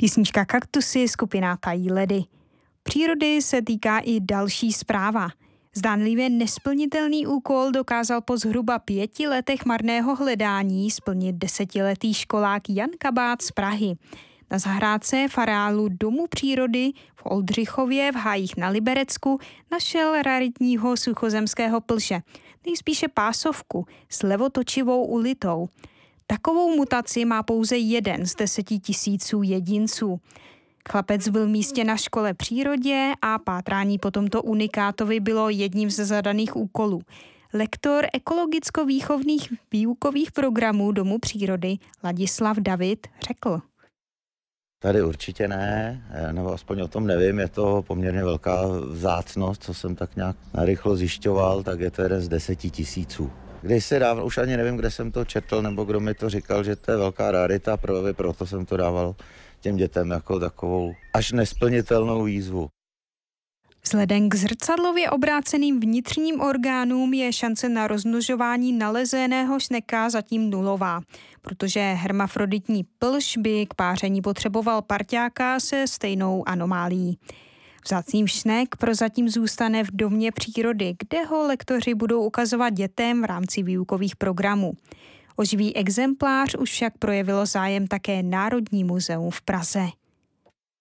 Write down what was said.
Písnička Kaktusy, skupina Tají ledy. Přírody se týká i další zpráva. Zdánlivě nesplnitelný úkol dokázal po zhruba 5 letech marného hledání splnit 10letý školák Jan Kabát z Prahy. Na zahrádce v areálu Domu přírody v Oldřichově v Hájích na Liberecku našel raritního suchozemského plže, nejspíše pásovku s levotočivou ulitou. Takovou mutaci má pouze 1 z 10 000 jedinců. Chlapec byl v místě na škole přírodě a pátrání po tomto unikátovi bylo jedním ze zadaných úkolů. Lektor ekologicko-výchovných výukových programů Domu přírody Ladislav David řekl. Tady určitě ne, nebo aspoň o tom nevím, je to poměrně velká vzácnost, co jsem tak nějak narychlo zjišťoval, tak je to 1 z 10 000. Když se dávno, už ani nevím, kde jsem to četl, nebo kdo mi to říkal, že to je velká rarita, proto jsem to dával těm dětem jako takovou až nesplnitelnou výzvu. Vzhledem k zrcadlově obráceným vnitřním orgánům je šance na rozmnožování nalezeného šneka zatím nulová, protože hermafroditní plž by k páření potřeboval parťáka se stejnou anomálií. Vzácný šnek prozatím zůstane v Domě přírody, kde ho lektoři budou ukazovat dětem v rámci výukových programů. O živý exemplář už však projevilo zájem také Národní muzeum v Praze.